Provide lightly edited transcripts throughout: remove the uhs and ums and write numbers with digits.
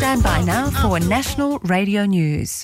Stand by now for National Radio News.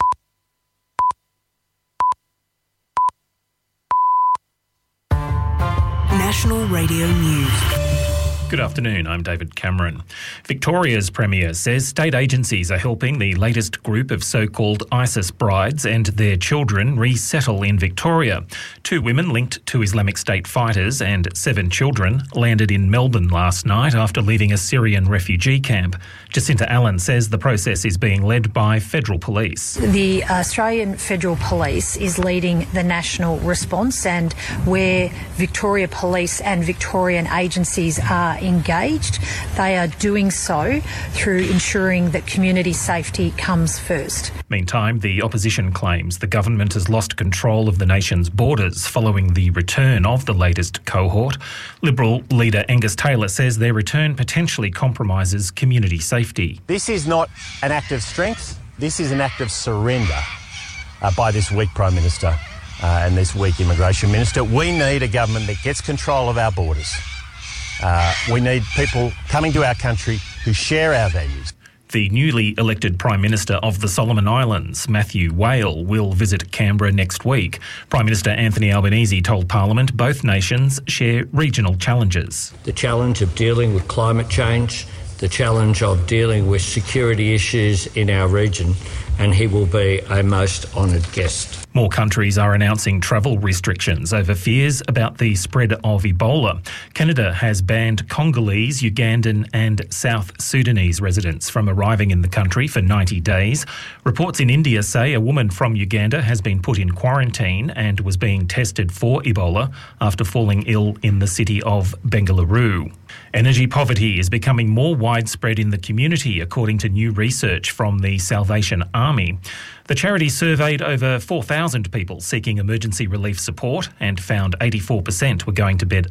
National Radio News. Good afternoon, I'm David Cameron. Victoria's Premier says state agencies are helping the latest group of so-called ISIS brides and their children resettle in Victoria. 2 women linked to Islamic State fighters and 7 children landed in Melbourne last night after leaving a Syrian refugee camp. Jacinta Allen says the process is being led by federal police. The Australian Federal Police is leading the national response, and where Victoria Police and Victorian agencies are engaged, they are doing so through ensuring that community safety comes first. Meantime, the opposition claims the government has lost control of the nation's borders following the return of the latest cohort. Liberal leader Angus Taylor says their return potentially compromises community safety. This is not an act of strength, this is an act of surrender by this weak Prime Minister and this weak Immigration Minister. We need a government that gets control of our borders. We need people coming to our country who share our values. The newly elected Prime Minister of the Solomon Islands, Matthew Whale, will visit Canberra next week. Prime Minister Anthony Albanese told Parliament both nations share regional challenges. The challenge of dealing with climate change, the challenge of dealing with security issues in our region, and he will be a most honoured guest. More countries are announcing travel restrictions over fears about the spread of Ebola. Canada has banned Congolese, Ugandan and South Sudanese residents from arriving in the country for 90 days. Reports in India say a woman from Uganda has been put in quarantine and was being tested for Ebola after falling ill in the city of Bengaluru. Energy poverty is becoming more widespread in the community, according to new research from the Salvation Army. The charity surveyed over 4,000 people seeking emergency relief support and found 84% were going to bed